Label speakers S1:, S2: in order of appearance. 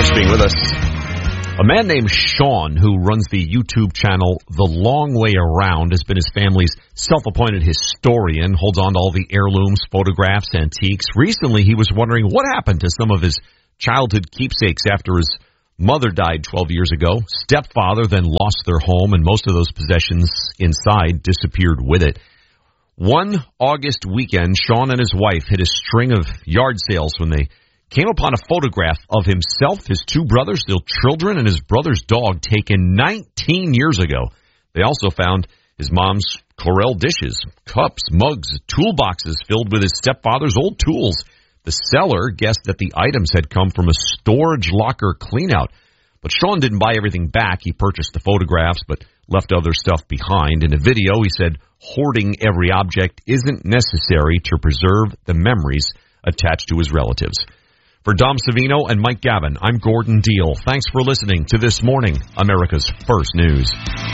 S1: for being with us. A man named Sean, who runs the YouTube channel The Long Way Around, has been his family's self-appointed historian, holds on to all the heirlooms, photographs, antiques. Recently, he was wondering what happened to some of his childhood keepsakes after his mother died 12 years ago. Stepfather then lost their home, and most of those possessions inside disappeared with it. One August weekend, Sean and his wife hit a string of yard sales when they came upon a photograph of himself, his two brothers, their children, and his brother's dog taken 19 years ago. They also found his mom's Corelle dishes, cups, mugs, toolboxes filled with his stepfather's old tools. The seller guessed that the items had come from a storage locker cleanout. But Sean didn't buy everything back. He purchased the photographs but left other stuff behind. In a video, he said, hoarding every object isn't necessary to preserve the memories attached to his relatives. For Dom Savino and Mike Gavin, I'm Gordon Deal. Thanks for listening to This Morning, America's First News.